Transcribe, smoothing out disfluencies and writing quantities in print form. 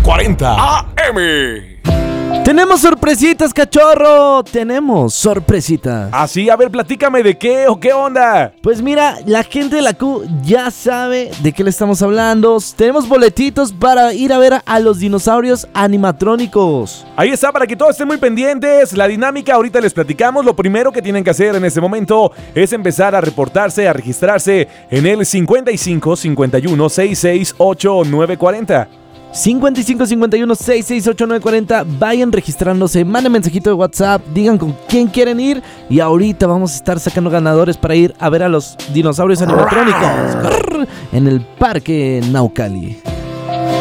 940 AM. Tenemos sorpresitas, cachorro. Tenemos sorpresitas. Así, a ver, platícame de qué o qué onda. Pues mira, la gente de la Q ya sabe de qué le estamos hablando. Tenemos boletitos para ir a ver a los dinosaurios animatrónicos. Ahí está, para que todos estén muy pendientes. La dinámica, ahorita les platicamos. Lo primero que tienen que hacer en este momento es empezar a reportarse, a registrarse en el 55 51 668 940. 55 51 668 940. Vayan registrándose, manden mensajito de WhatsApp, digan con quién quieren ir. Y ahorita vamos a estar sacando ganadores para ir a ver a los dinosaurios animatrónicos en el Parque Naucali.